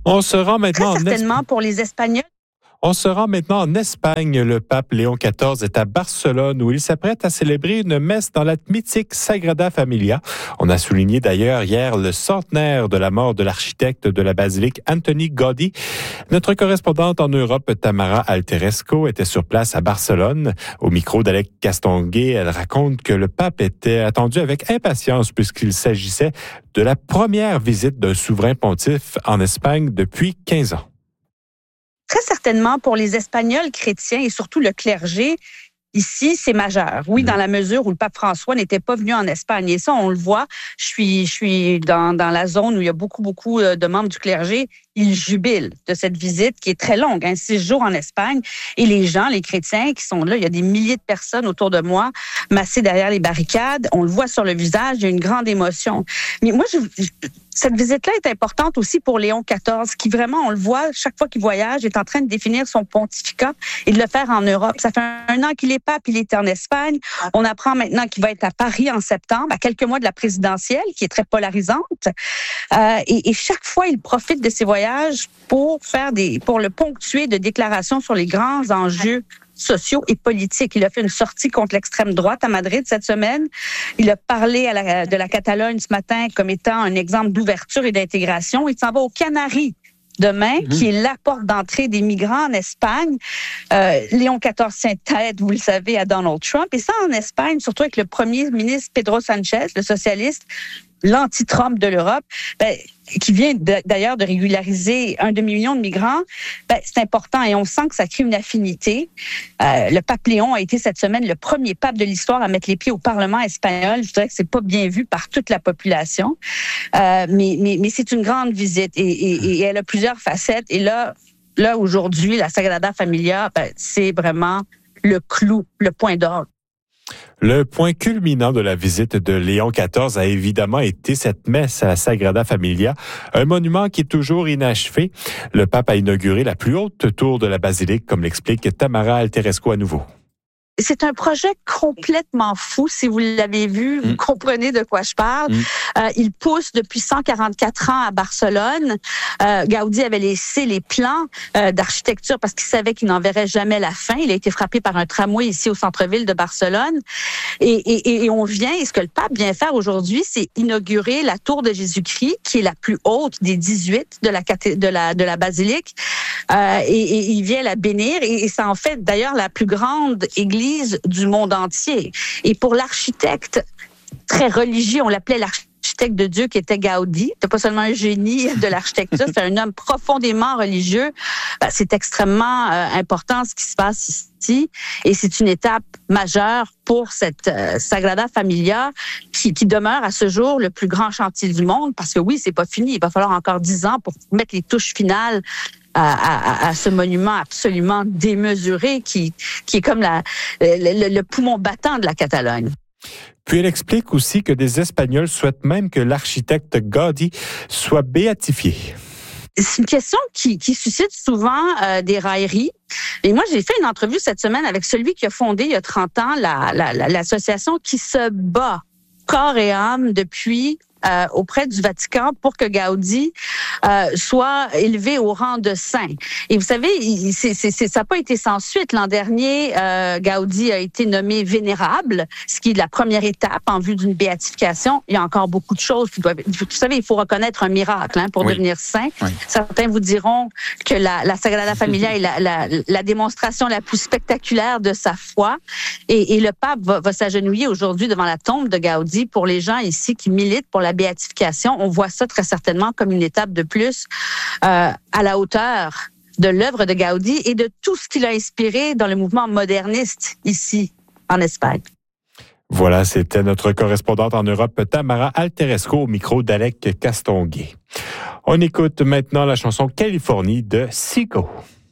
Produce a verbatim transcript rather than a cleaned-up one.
On se rend maintenant Très en certainement Espagne. pour les Espagnols. On se rend maintenant en Espagne. Le pape Léon quatorze est à Barcelone où il s'apprête à célébrer une messe dans la mythique Sagrada Familia. On a souligné d'ailleurs hier le centenaire de la mort de l'architecte de la basilique Antoni Gaudí. Notre correspondante en Europe, Tamara Alteresco, était sur place à Barcelone. Au micro d'Alec Castonguay, elle raconte que le pape était attendu avec impatience puisqu'il s'agissait de la première visite d'un souverain pontife en Espagne depuis quinze ans. Très certainement pour les Espagnols chrétiens et surtout le clergé, ici, c'est majeur. Oui, dans la mesure où le pape François n'était pas venu en Espagne. Et ça, on le voit. Je suis, je suis dans, dans la zone où il y a beaucoup, beaucoup de membres du clergé. Ils jubilent de cette visite qui est très longue, hein, six jours en Espagne. Et les gens, les chrétiens qui sont là, il y a des milliers de personnes autour de moi, massées derrière les barricades. On le voit sur le visage, il y a une grande émotion. Mais moi, je, je, cette visite-là est importante aussi pour Léon quatorze, qui vraiment, on le voit, chaque fois qu'il voyage, est en train de définir son pontificat et de le faire en Europe. Ça fait un an qu'il est pape, il était en Espagne. On apprend maintenant qu'il va être à Paris en septembre, à quelques mois de la présidentielle, qui est très polarisante. Euh, et, et chaque fois, il profite de ses voyages pour faire des, pour le ponctuer de déclarations sur les grands enjeux sociaux et politiques. Il a fait une sortie contre l'extrême droite à Madrid cette semaine. Il a parlé à la, de la Catalogne ce matin comme étant un exemple d'ouverture et d'intégration. Il s'en va aux Canaries demain, mmh. qui est la porte d'entrée des migrants en Espagne. Euh, Léon quatorze tient tête, vous le savez, à Donald Trump. Et ça, en Espagne, surtout avec le premier ministre Pedro Sánchez, le socialiste, l'anti-Trump de l'Europe, ben, qui vient de, d'ailleurs de régulariser un demi-million de migrants, ben, c'est important et on sent que ça crée une affinité. Euh, le pape Léon a été cette semaine le premier pape de l'histoire à mettre les pieds au Parlement espagnol. Je dirais que c'est pas bien vu par toute la population, euh, mais, mais, mais c'est une grande visite et, et, et elle a plusieurs facettes. Et là, là aujourd'hui, la Sagrada Familia, ben, c'est vraiment le clou, le point d'orgue. Le point culminant de la visite de Léon quatorze a évidemment été cette messe à la Sagrada Familia, un monument qui est toujours inachevé. Le pape a inauguré la plus haute tour de la basilique, comme l'explique Tamara Alteresco à nouveau. C'est un projet complètement fou. Si vous l'avez vu, vous mmh. comprenez de quoi je parle. Mmh. Euh, il pousse depuis cent quarante-quatre ans à Barcelone. Euh, Gaudí avait laissé les plans euh, d'architecture parce qu'il savait qu'il n'en verrait jamais la fin. Il a été frappé par un tramway ici au centre-ville de Barcelone. Et, et, et on vient, et ce que le pape vient faire aujourd'hui, c'est inaugurer la tour de Jésus-Christ, qui est la plus haute des dix-huit de la, de la, de la basilique. Euh, et, et il vient la bénir. Et, et ça en fait d'ailleurs la plus grande église du monde entier. Et pour l'architecte très religieux, on l'appelait l'architecte de Dieu qui était Gaudí. C'était pas seulement un génie de l'architecture, c'est un homme profondément religieux. Ben, c'est extrêmement euh, important ce qui se passe ici. Et c'est une étape majeure pour cette euh, Sagrada Familia qui, qui demeure à ce jour le plus grand chantier du monde. Parce que oui, c'est pas fini. Il va falloir encore dix ans pour mettre les touches finales À, à, à ce monument absolument démesuré qui, qui est comme la, le, le poumon battant de la Catalogne. Puis elle explique aussi que des Espagnols souhaitent même que l'architecte Gaudí soit béatifié. C'est une question qui, qui suscite souvent euh, des railleries. Et moi, j'ai fait une entrevue cette semaine avec celui qui a fondé il y a trente ans la, la, la, l'association qui se bat corps et âme depuis Euh, auprès du Vatican pour que Gaudí euh, soit élevé au rang de saint. Et vous savez, il, c'est, c'est, c'est, ça n'a pas été sans suite. L'an dernier, euh, Gaudí a été nommé vénérable, ce qui est la première étape en vue d'une béatification. Il y a encore beaucoup de choses qui doivent... Vous savez, il faut reconnaître un miracle hein, pour oui. devenir saint. Oui. Certains vous diront que la, la Sagrada Familia est la, la, la démonstration la plus spectaculaire de sa foi. Et, et le pape va, va s'agenouiller aujourd'hui devant la tombe de Gaudí pour les gens ici qui militent pour la béatification. On voit ça très certainement comme une étape de plus euh, à la hauteur de l'œuvre de Gaudí et de tout ce qu'il a inspiré dans le mouvement moderniste ici en Espagne. Voilà, c'était notre correspondante en Europe, Tamara Alteresco, au micro d'Alec Castonguay. On écoute maintenant la chanson Californie de Zico.